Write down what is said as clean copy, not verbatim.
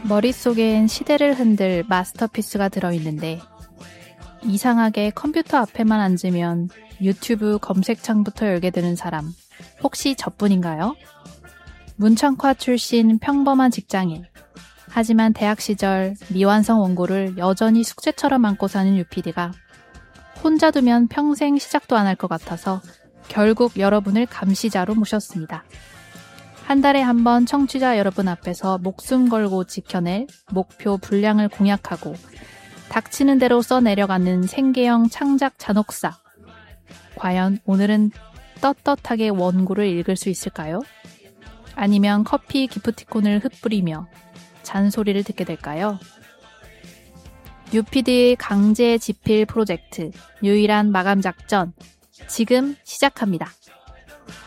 머릿속엔 시대를 흔들 마스터피스가 들어있는데 이상하게 컴퓨터 앞에만 앉으면 유튜브 검색창부터 열게 되는 사람, 혹시 저뿐인가요? 문창과 출신 평범한 직장인, 하지만 대학 시절 미완성 원고를 여전히 숙제처럼 안고 사는 유PD가 혼자 두면 평생 시작도 안 할 것 같아서 결국 여러분을 감시자로 모셨습니다. 한 달에 한 번 청취자 여러분 앞에서 목숨 걸고 지켜낼 목표 분량을 공약하고 닥치는 대로 써내려가는 생계형 창작 잔혹사. 과연 오늘은 떳떳하게 원고를 읽을 수 있을까요? 아니면 커피 기프티콘을 흩뿌리며 잔소리를 듣게 될까요? 유PD의 강제 집필 프로젝트 유일한 마감 작전 지금 시작합니다.